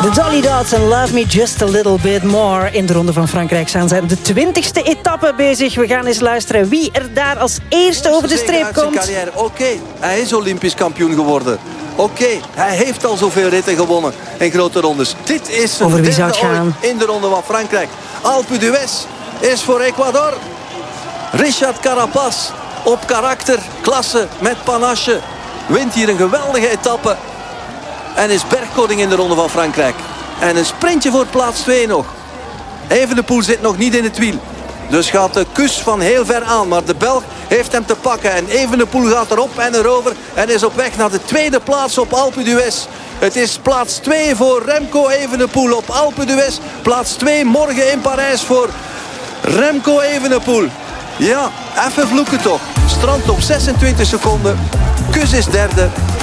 De Dolly Dots en Love Me Just a Little Bit More. In de Ronde van Frankrijk zijn ze de 20e etappe bezig. We gaan eens luisteren wie er daar als eerste over de streep komt. Oké, hij is Olympisch kampioen geworden. Oké, hij heeft al zoveel ritten gewonnen in grote rondes. Dit is een derde ooit in de Ronde van Frankrijk. Alpe d'Huez is voor Ecuador. Richard Carapaz op karakter, klasse met panache. Wint hier een geweldige etappe. En is bergkoning in de Ronde van Frankrijk. En een sprintje voor plaats 2 nog. Evenepoel zit nog niet in het wiel. Dus gaat de kus van heel ver aan. Maar de Belg heeft hem te pakken. En Evenepoel gaat erop en erover. En is op weg naar de tweede plaats op Alpe d'Huez. Het is plaats 2 voor Remco Evenepoel op Alpe d'Huez. Plaats 2 morgen in Parijs voor Remco Evenepoel. Ja, even vloeken toch. Strand op 26 seconden. Kus is derde.